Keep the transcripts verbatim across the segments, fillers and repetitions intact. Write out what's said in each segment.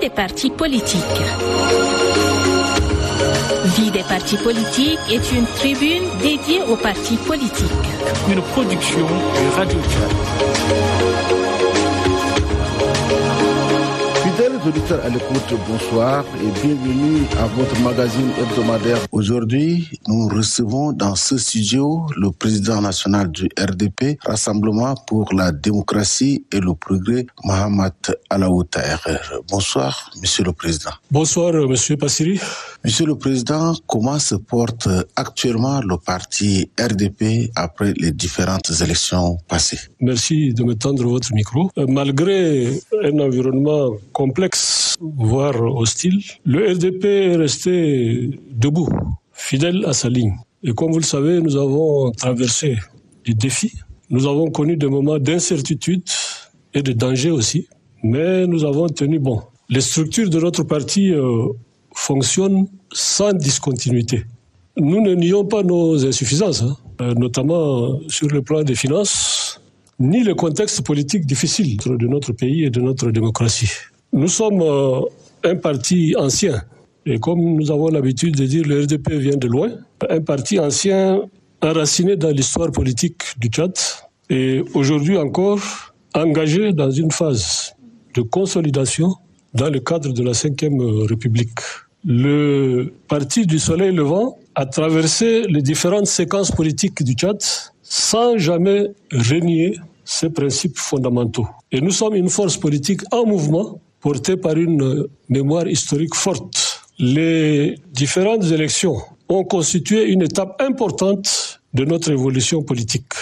des partis politiques. Vie des partis politiques est une tribune dédiée aux partis politiques. Une production de Radio Tchad. Fidèles auditeurs à l'écoute, bonsoir et bienvenue à votre magazine hebdomadaire. Aujourd'hui, nous recevons dans ce studio le président national du R D P, Rassemblement pour la démocratie et le progrès, Mohamed Alaoui Taher. Bonsoir, monsieur le président. Bonsoir, monsieur Passiri. Monsieur le président, comment se porte actuellement le parti R D P après les différentes élections passées? Merci de me tendre votre micro. Malgré un environnement complexe, voire hostile, le R D P est resté debout, fidèle à sa ligne. Et comme vous le savez, nous avons traversé des défis. Nous avons connu des moments d'incertitude et de danger aussi, mais nous avons tenu bon. Les structures de notre parti euh, fonctionnent sans discontinuité. Nous ne nions pas nos insuffisances, hein, euh, notamment sur le plan des finances, ni le contexte politique difficile de notre pays et de notre démocratie. Nous sommes euh, un parti ancien, et comme nous avons l'habitude de dire, le R D P vient de loin, un parti ancien enraciné dans l'histoire politique du Tchad, et aujourd'hui encore engagé dans une phase de consolidation dans le cadre de la cinquième République. Le parti du Soleil Levant a traversé les différentes séquences politiques du Tchad sans jamais renier ses principes fondamentaux. Et nous sommes une force politique en mouvement, portée par une mémoire historique forte. Les différentes élections ont constitué une étape importante de notre évolution politique.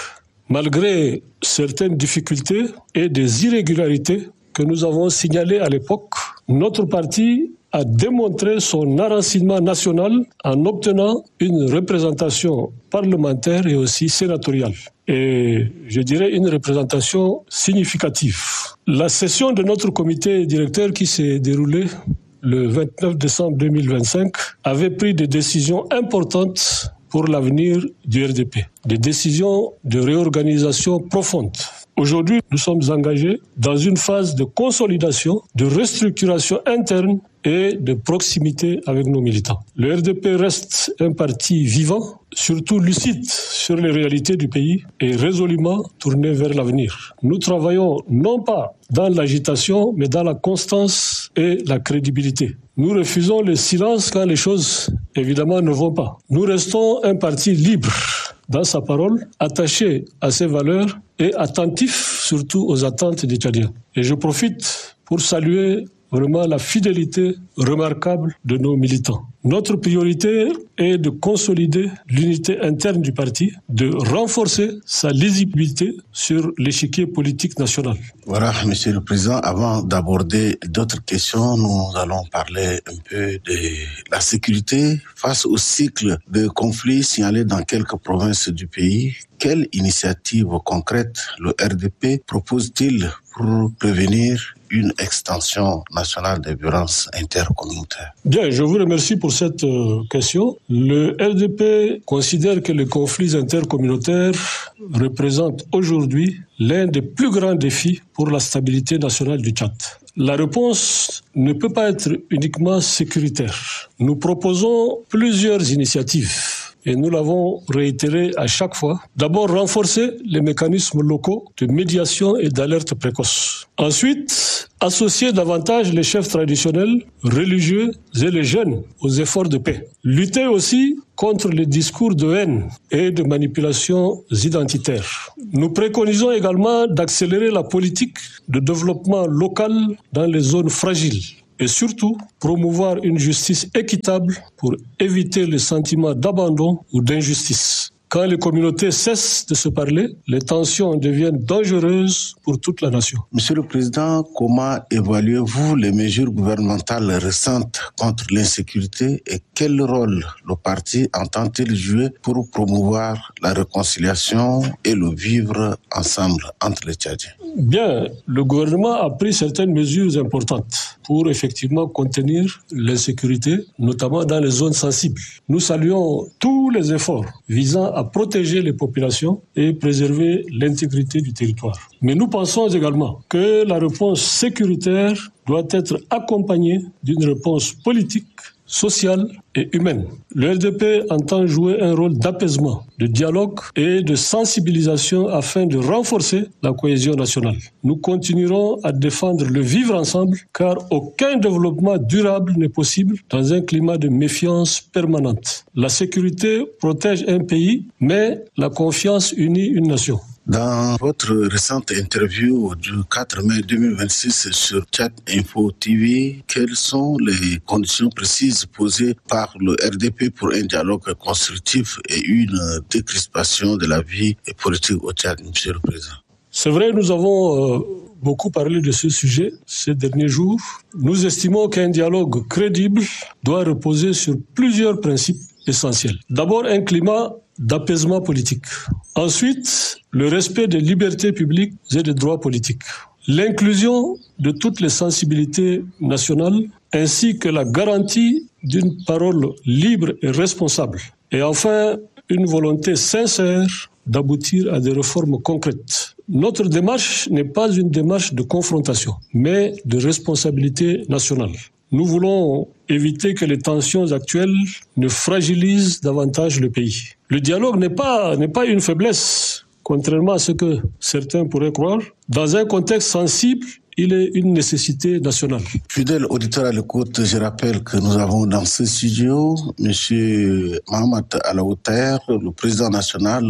Malgré certaines difficultés et des irrégularités que nous avons signalées à l'époque, notre parti a démontré son enracinement national en obtenant une représentation parlementaire et aussi sénatoriale. Et je dirais une représentation significative. La session de notre comité directeur qui s'est déroulée le vingt-neuf décembre deux mille vingt-cinq avait pris des décisions importantes pour l'avenir du R D P. Des décisions de réorganisation profonde. Aujourd'hui, nous sommes engagés dans une phase de consolidation, de restructuration interne et de proximité avec nos militants. Le R D P reste un parti vivant, surtout lucide sur les réalités du pays et résolument tourné vers l'avenir. Nous travaillons non pas dans l'agitation, mais dans la constance et la crédibilité. Nous refusons le silence quand les choses, évidemment, ne vont pas. Nous restons un parti libre dans sa parole, attaché à ses valeurs et attentif surtout aux attentes des Tchadiens. Et je profite pour saluer vraiment la fidélité remarquable de nos militants. Notre priorité est de consolider l'unité interne du parti, de renforcer sa lisibilité sur l'échiquier politique national. Voilà, Monsieur le Président, avant d'aborder d'autres questions, nous allons parler un peu de la sécurité face au cycle de conflits signalés dans quelques provinces du pays. Quelle initiative concrète le R D P propose-t-il pour prévenir une extension nationale des violences intercommunautaires? Bien, je vous remercie pour cette euh, question. Le R D P considère que les conflits intercommunautaires représentent aujourd'hui l'un des plus grands défis pour la stabilité nationale du Tchad. La réponse ne peut pas être uniquement sécuritaire. Nous proposons plusieurs initiatives. Et nous l'avons réitéré à chaque fois. D'abord, renforcer les mécanismes locaux de médiation et d'alerte précoce. Ensuite, associer davantage les chefs traditionnels, religieux et les jeunes aux efforts de paix. Lutter aussi contre les discours de haine et de manipulation identitaires. Nous préconisons également d'accélérer la politique de développement local dans les zones fragiles. Et surtout, promouvoir une justice équitable pour éviter le sentiment d'abandon ou d'injustice. Quand les communautés cessent de se parler, les tensions deviennent dangereuses pour toute la nation. Monsieur le Président, comment évaluez-vous les mesures gouvernementales récentes contre l'insécurité et quel rôle le parti entend-il jouer pour promouvoir la réconciliation et le vivre ensemble entre les Tchadiens? Bien, le gouvernement a pris certaines mesures importantes pour effectivement contenir l'insécurité, notamment dans les zones sensibles. Nous saluons tous les efforts visant à à protéger les populations et préserver l'intégrité du territoire. Mais nous pensons également que la réponse sécuritaire doit être accompagnée d'une réponse politique, sociale et humaine. Le R D P entend jouer un rôle d'apaisement, de dialogue et de sensibilisation afin de renforcer la cohésion nationale. Nous continuerons à défendre le vivre ensemble car aucun développement durable n'est possible dans un climat de méfiance permanente. La sécurité protège un pays, mais la confiance unit une nation. Dans votre récente interview du quatre mai deux mille vingt-six sur Chat Info T V, quelles sont les conditions précises posées par le R D P pour un dialogue constructif et une décrispation de la vie politique au Tchad, Monsieur le Président? C'est vrai, nous avons euh, beaucoup parlé de ce sujet ces derniers jours. Nous estimons qu'un dialogue crédible doit reposer sur plusieurs principes essentiels. D'abord, un climat d'apaisement politique. Ensuite, le respect des libertés publiques et des droits politiques. L'inclusion de toutes les sensibilités nationales ainsi que la garantie d'une parole libre et responsable. Et enfin, une volonté sincère d'aboutir à des réformes concrètes. Notre démarche n'est pas une démarche de confrontation, mais de responsabilité nationale. Nous voulons éviter que les tensions actuelles ne fragilisent davantage le pays. Le dialogue n'est pas, n'est pas une faiblesse, contrairement à ce que certains pourraient croire. Dans un contexte sensible, il est une nécessité nationale. Fidèle auditeur à l'écoute, je rappelle que nous avons dans ce studio M. Mohamed Alaouter, le président national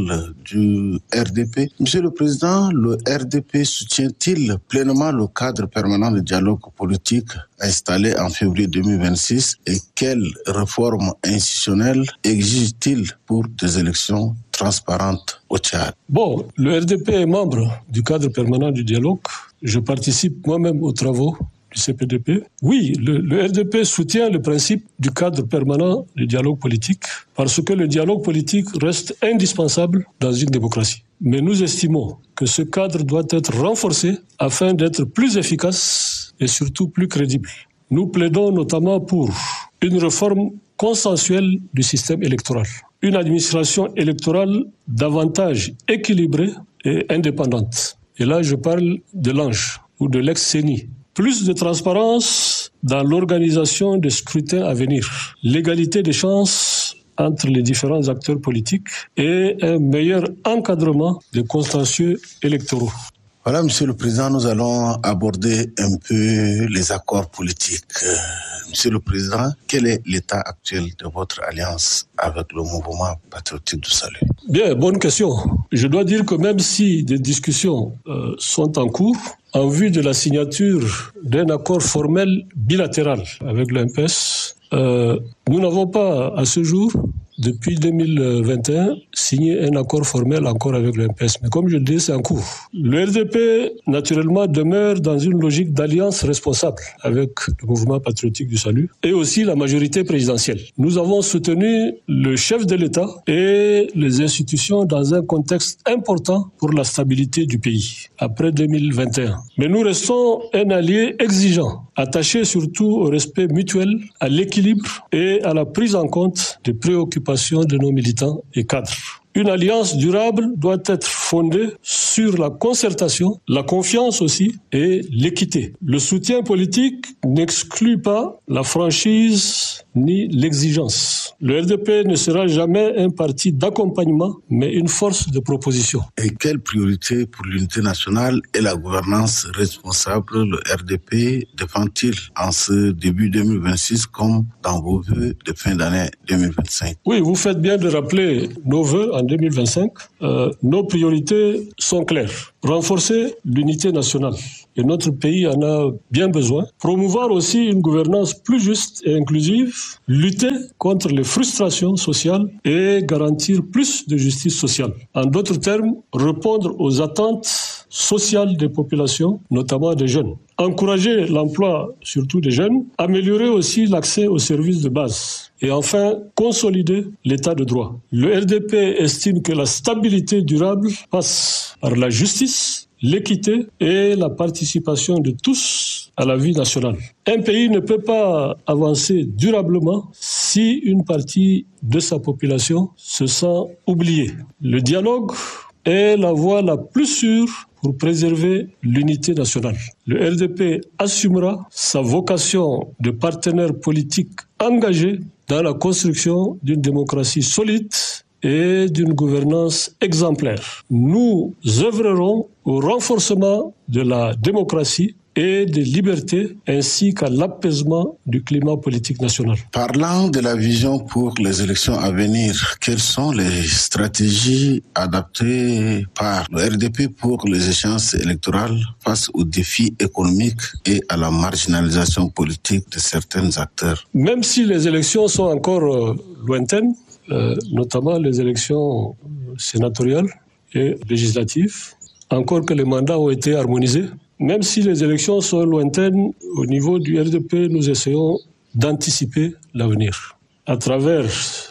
du R D P. Monsieur le Président, le R D P soutient-il pleinement le cadre permanent de dialogue politique installé en février deux mille vingt-six et quelles réformes institutionnelles exige-t-il pour des élections transparentes au Tchad? Bon, le R D P est membre du cadre permanent du dialogue. Je participe moi-même aux travaux du C P D P. Oui, le, le R D P soutient le principe du cadre permanent du dialogue politique parce que le dialogue politique reste indispensable dans une démocratie. Mais nous estimons que ce cadre doit être renforcé afin d'être plus efficace et surtout plus crédible. Nous plaidons notamment pour une réforme consensuelle du système électoral, une administration électorale davantage équilibrée et indépendante. Et là, je parle de l'Ange ou de l'ex-C E N I. Plus de transparence dans l'organisation des scrutins à venir, l'égalité des chances entre les différents acteurs politiques et un meilleur encadrement des contentieux électoraux. Voilà, Monsieur le Président, nous allons aborder un peu les accords politiques. Euh, Monsieur le Président, quel est l'état actuel de votre alliance avec le mouvement patriotique du salut? Bien, bonne question. Je dois dire que même si des discussions euh, sont en cours, en vue de la signature d'un accord formel bilatéral avec le M P S, euh, nous n'avons pas à ce jour, depuis deux mille vingt et un, signé un accord formel encore avec le M P S. Mais comme je le dis, c'est en cours. Le R D P, naturellement, demeure dans une logique d'alliance responsable avec le mouvement patriotique du salut et aussi la majorité présidentielle. Nous avons soutenu le chef de l'État et les institutions dans un contexte important pour la stabilité du pays après deux mille vingt et un. Mais nous restons un allié exigeant, attaché surtout au respect mutuel, à l'équilibre et à la prise en compte des préoccupations de nos militants et cadres. Une alliance durable doit être fondée sur la concertation, la confiance aussi et l'équité. Le soutien politique n'exclut pas la franchise ni l'exigence. Le R D P ne sera jamais un parti d'accompagnement, mais une force de proposition. Et quelle priorité pour l'unité nationale et la gouvernance responsable le R D P défend-il en ce début deux mille vingt-six comme dans vos vœux de fin d'année deux mille vingt-cinq? Oui, vous faites bien de rappeler nos vœux en deux mille vingt-cinq. Euh, nos priorités sont claires. Renforcer l'unité nationale. Et notre pays en a bien besoin. Promouvoir aussi une gouvernance plus juste et inclusive. Lutter contre les frustrations sociales et garantir plus de justice sociale. En d'autres termes, répondre aux attentes sociales des populations, notamment des jeunes. Encourager l'emploi, surtout des jeunes. Améliorer aussi l'accès aux services de base. Et enfin, consolider l'état de droit. Le R D P estime que la stabilité durable passe par la justice, l'équité et la participation de tous à la vie nationale. Un pays ne peut pas avancer durablement si une partie de sa population se sent oubliée. Le dialogue est la voie la plus sûre pour préserver l'unité nationale. Le R D P assumera sa vocation de partenaire politique engagé dans la construction d'une démocratie solide et d'une gouvernance exemplaire. Nous œuvrerons au renforcement de la démocratie et des libertés, ainsi qu'à l'apaisement du climat politique national. Parlant de la vision pour les élections à venir, quelles sont les stratégies adaptées par le R D P pour les échéances électorales face aux défis économiques et à la marginalisation politique de certains acteurs? Même si les élections sont encore euh, lointaines, euh, notamment les élections sénatoriales et législatives, encore que les mandats ont été harmonisés, même si les élections sont lointaines, au niveau du R D P, nous essayons d'anticiper l'avenir. À travers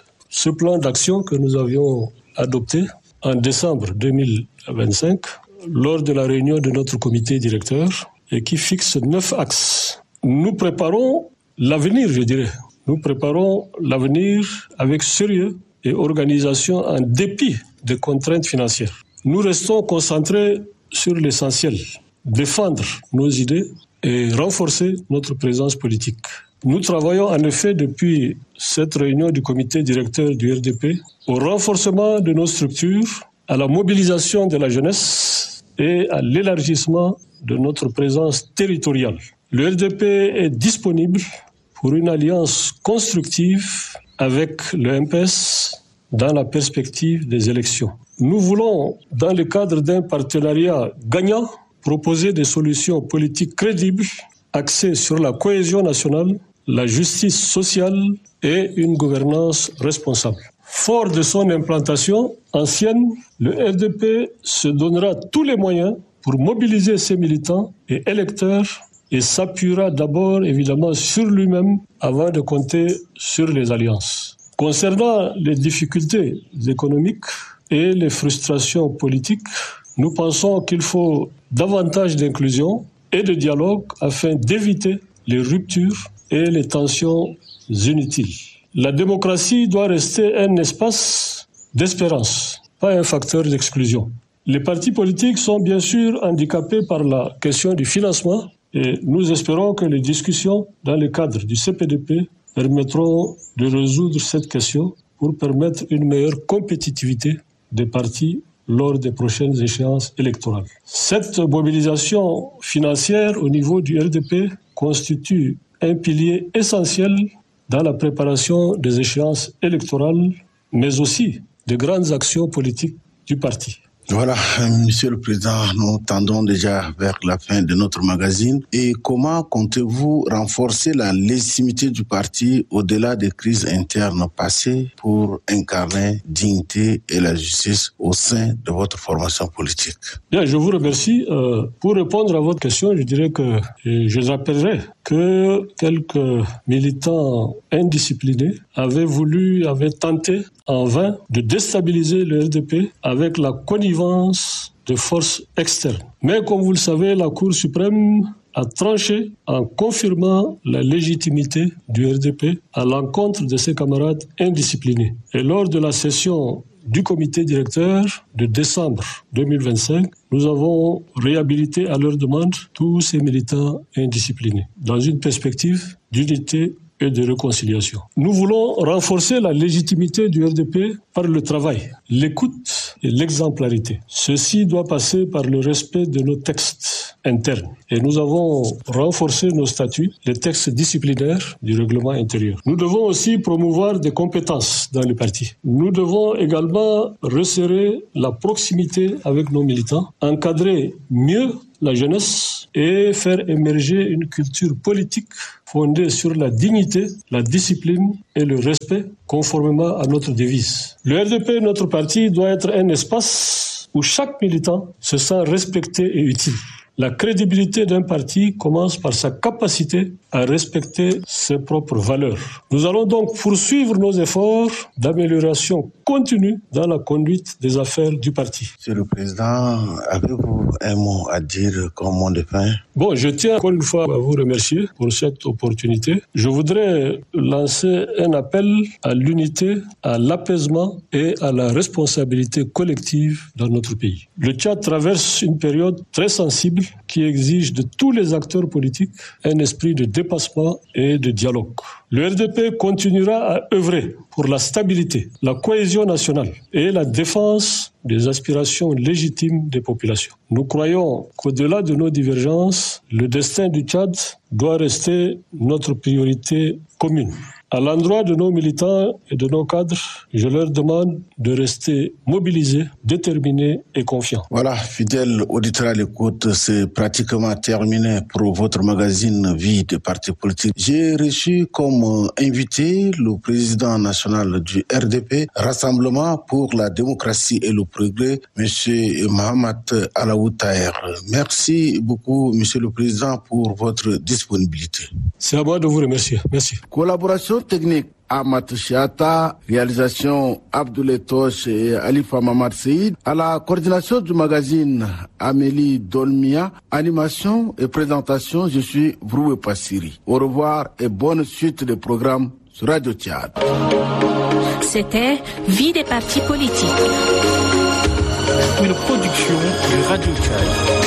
ce plan d'action que nous avions adopté en décembre deux mille vingt-cinq, lors de la réunion de notre comité directeur, et qui fixe neuf axes. Nous préparons l'avenir, je dirais. Nous préparons l'avenir avec sérieux et organisation en dépit des contraintes financières. Nous restons concentrés sur l'essentiel. Défendre nos idées et renforcer notre présence politique. Nous travaillons en effet depuis cette réunion du comité directeur du R D P au renforcement de nos structures, à la mobilisation de la jeunesse et à l'élargissement de notre présence territoriale. Le R D P est disponible pour une alliance constructive avec le M P S dans la perspective des élections. Nous voulons, dans le cadre d'un partenariat gagnant, proposer des solutions politiques crédibles, axées sur la cohésion nationale, la justice sociale et une gouvernance responsable. Fort de son implantation ancienne, le R D P se donnera tous les moyens pour mobiliser ses militants et électeurs et s'appuiera d'abord évidemment sur lui-même avant de compter sur les alliances. Concernant les difficultés économiques et les frustrations politiques, nous pensons qu'il faut davantage d'inclusion et de dialogue afin d'éviter les ruptures et les tensions inutiles. La démocratie doit rester un espace d'espérance, pas un facteur d'exclusion. Les partis politiques sont bien sûr handicapés par la question du financement et nous espérons que les discussions dans le cadre du C P D P permettront de résoudre cette question pour permettre une meilleure compétitivité des partis lors des prochaines échéances électorales. Cette mobilisation financière au niveau du R D P constitue un pilier essentiel dans la préparation des échéances électorales, mais aussi des grandes actions politiques du parti. Voilà, Monsieur le Président, nous tendons déjà vers la fin de notre magazine. Et comment comptez-vous renforcer la légitimité du parti au-delà des crises internes passées pour incarner dignité et la justice au sein de votre formation politique? Bien, je vous remercie. Euh, pour répondre à votre question, je dirais que je rappellerai que quelques militants indisciplinés avaient voulu, avaient tenté en vain de déstabiliser le R D P avec la connivence de forces externes. Mais comme vous le savez, la Cour suprême a tranché en confirmant la légitimité du R D P à l'encontre de ses camarades indisciplinés. Et lors de la session du comité directeur de décembre deux mille vingt-cinq, nous avons réhabilité à leur demande tous ces militants indisciplinés dans une perspective d'unité et de réconciliation. Nous voulons renforcer la légitimité du R D P par le travail, l'écoute et l'exemplarité. Ceci doit passer par le respect de nos textes internes. Et nous avons renforcé nos statuts, les textes disciplinaires du règlement intérieur. Nous devons aussi promouvoir des compétences dans le parti. Nous devons également resserrer la proximité avec nos militants, encadrer mieux la jeunesse et faire émerger une culture politique fondée sur la dignité, la discipline et le respect, conformément à notre devise. Le R D P, notre parti, doit être un espace où chaque militant se sent respecté et utile. La crédibilité d'un parti commence par sa capacité à respecter ses propres valeurs. Nous allons donc poursuivre nos efforts d'amélioration continue dans la conduite des affaires du parti. Monsieur le Président, avez-vous un mot à dire comme mot de fin? Bon, je tiens encore une fois à vous remercier pour cette opportunité. Je voudrais lancer un appel à l'unité, à l'apaisement et à la responsabilité collective dans notre pays. Le Tchad traverse une période très sensible qui exige de tous les acteurs politiques un esprit de dépassement et de dialogue. Le R D P continuera à œuvrer pour la stabilité, la cohésion nationale et la défense des aspirations légitimes des populations. Nous croyons qu'au-delà de nos divergences, le destin du Tchad doit rester notre priorité commune. À l'endroit de nos militants et de nos cadres, je leur demande de rester mobilisés, déterminés et confiants. Voilà, fidèles auditeurs à l'écoute, c'est pratiquement terminé pour votre magazine Vie des partis politiques. J'ai reçu comme invité le président national du R D P, Rassemblement pour la démocratie et le progrès, M. Mohamed Alaoud Taher. Merci beaucoup, M. le Président, pour votre disponibilité. C'est à moi de vous remercier. Merci. Collaboration technique Amat Chiata, réalisation Abdoulaye Toche et Alifa Mamad Seïd, à la coordination du magazine Amélie Dolmia, animation et présentation, je suis Vroué Passiri. Au revoir et bonne suite des programmes sur Radio Tchad. C'était Vie des partis politiques. Une production de Radio Tchad.